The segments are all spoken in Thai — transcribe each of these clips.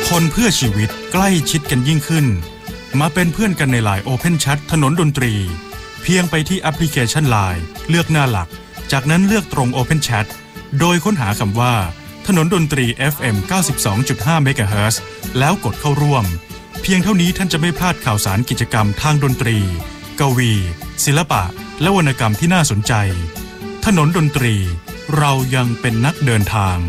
คนเพื่อชีวิตใกล้ชิดกันยิ่งขึ้นมาเป็นเพื่อนกันใน LINE Open Chat ถนนดนตรีเพียงไปที่แอปพลิเคชัน LINE เลือกหน้าหลักจากนั้นเลือกตรง Open Chat โดยค้นหาคำว่าถนนดนตรี FM 92.5 MHz แล้วกดเข้าร่วมเพียงเท่านี้ท่านจะไม่พลาดข่าวสารกิจกรรมทางดนตรีกวีศิลปะและวรรณกรรมที่น่าสนใจถนนดนตรีเรายังเป็นนักเดินทาง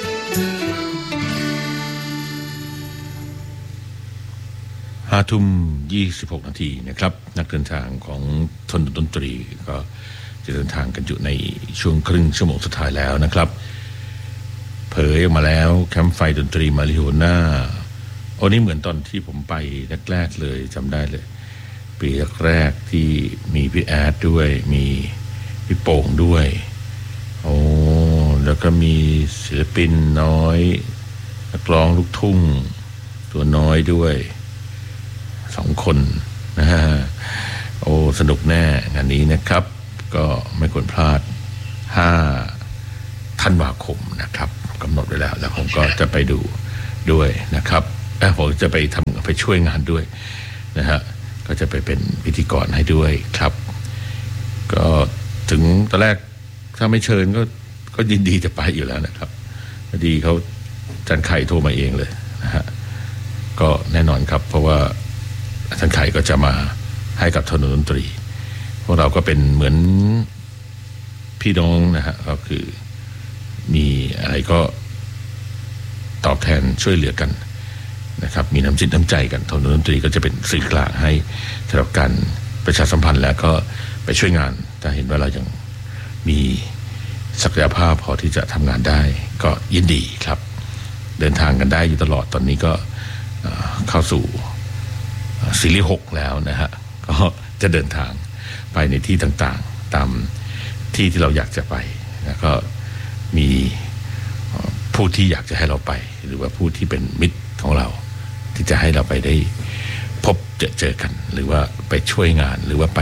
5:26 นาทีนะครับนักเดินทางของถนนดนตรีก็จะเดินทางกันอยู่ในช่วงครึ่งชั่วโมงสุดท้ายแล้วนะครับเผยออกมาแล้วแคมป์ไฟดนตรีมาริโฮน่าโอ้นี่เหมือนตอนที่ผมไปแรกๆเลยจำได้เลยปีแรกที่มีพี่แอดด้วยมีพี่โป่งด้วยโอ้แล้วก็มีศิลปินน้อยนักร้องลูกทุ่งตัวน้อยด้วย2 คนนะฮะโอ้สนุกแน่งานนี้นะครับก็ไม่ควรพลาด5 ธันวาคมนะครับกำหนดไว้แล้วผมก็จะไปดูด้วยนะครับผมจะไปช่วยงานด้วยนะฮะก็จะไปเป็นพิธีกรให้ด้วยครับก็ถึงตอนแรกถ้าไม่เชิญก็ยินดีจะไปอยู่แล้วนะครับพอดีเขาอาจารย์ไข่โทรมาเองเลยนะฮะก็แน่นอนครับเพราะว่าอาจารย์ไข่ก็จะมาให้กับถนนดนตรีพวกเราก็เป็นเหมือนพี่น้องนะฮะก็คือมีอะไรก็ตอบแทนช่วยเหลือกันนะครับมีน้ำจิตน้ำใจกันถนนดนตรีก็จะเป็นสื่อกลางให้สำหรับการประชาสัมพันธ์แล้วก็ไปช่วยงานถ้าเห็นว่าเรายังมีศักยภาพพอที่จะทำงานได้ก็ยินดีครับเดินทางกันได้อยู่ตลอดตอนนี้ก็เข้าสู่ซีรีส์6แล้วนะฮะก็จะเดินทางไปในที่ต่างๆตามที่ที่เราอยากจะไปแล้วก็มีผู้ที่อยากจะให้เราไปหรือว่าผู้ที่เป็นมิตรของเราที่จะให้เราไปได้พบเจอกันหรือว่าไปช่วยงานหรือว่าไป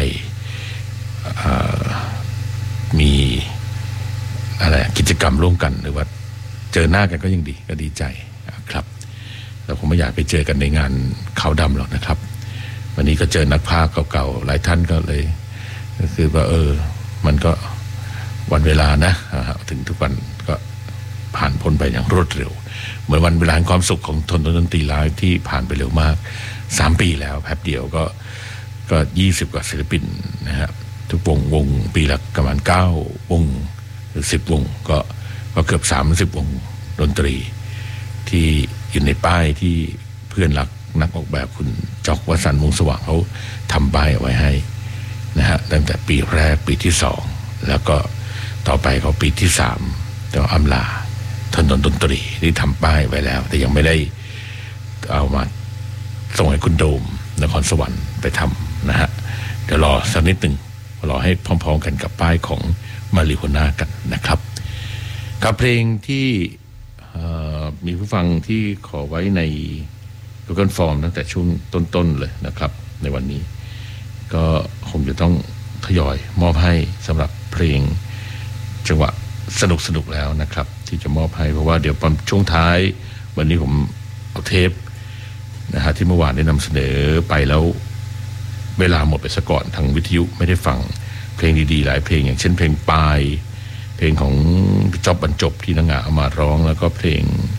มีอะไรกิจกรรมร่วมกันหรือว่าเจอหน้ากันก็ยังดีก็ดีใจครับเราคงไม่อยากไปเจอกันในงานขาวดำหรอกนะครับวันนี้ก็เจอนักพากย์เก่าๆหลายท่านก็เลยก็คือว่ามันก็วันเวลานะถึงทุกวันก็ผ่านพ้นไปอย่างรวดเร็วเหมือนวันเวลาความสุขของถนนดนตรีไลฟ์ที่ผ่านไปเร็วมาก3 ปีแล้วแป๊บเดียวก็20 กว่าศิลปินนะฮะทุกวงปีละประมาณ9 วงหรือ10 วงก็เกือบ30 วงดนตรีที่อยู่ในป้ายที่เพื่อนรักนักออกแบบคุณจอกวสันต์วงสว่างเขาทำป้ายเอาไว้ให้นะฮะตั้งแต่ปีแรกปีที่2แล้วก็ต่อไปเขาปีที่3ต้องอำลาถนนดนตรีที่ทำป้ายไว้แล้วแต่ยังไม่ได้เอามาส่งให้คุณโดมนครสวรรค์ไปทำนะฮะเดี๋ยวรอสักนิดหนึ่งรอให้พร้อมๆกันกับป้ายของมาริโฮน่ากันนะครับกับเพลงที่มีผู้ฟังที่ขอไว้ใน Google Form ตั้งแต่ช่วงต้นๆเลยนะครับในวันนี้ก็คงจะต้องทยอยมอบให้สำหรับเพลงจังหวะสนุกแล้วนะครับที่จะมอบให้เพราะว่าเดี๋ยวช่วงท้ายวันนี้ผมเอาเทปนะฮะที่เมื่อวานได้นำเสนอไปแล้วเวลาหมดไปซะก่อนทางวิทยุไม่ได้ฟังเพลงดีๆหลายเพลงอย่างเช่นเพลงปลายเพลงของจ๊อบบรรจบที่นางงาเอามาร้องแล้วก็เพลง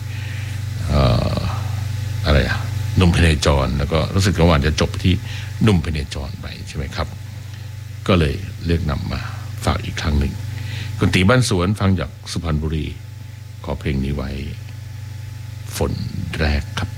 อะไรหนุ่มพเนจรแล้วก็รู้สึกว่าจะจบที่หนุ่มพเนจรไปใช่ไหมครับก็เลยเลือกนำมาฝากอีกครั้งหนึ่งคุณตีบ้านสวนฟังจากสุพรรณบุรีขอเพลงนี้ไว้ฝนแรกครับ